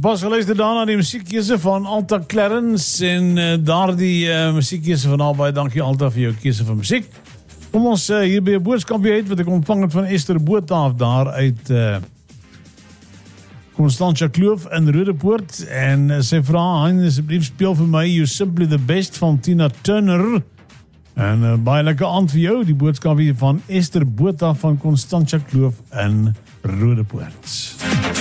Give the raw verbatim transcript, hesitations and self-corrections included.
Pas geluister daarna die musiekkeuse van Alta Clarence en uh, daardie uh, musiekkeuse van albei, dankie Alta vir jou keuse van musiek. Kom ons uh, hier by 'n boodskapie uit wat ek ontvang het van Esther Botha daar uit uh, Constantia Kloof in Rodepoort en uh, sy vra, Hein, asseblief speel vir my You Simply the Best van Tina Turner. En uh, baie lekker aand vir jou, die boodskapie van Esther Botha van Constantia Kloof in Rodepoort.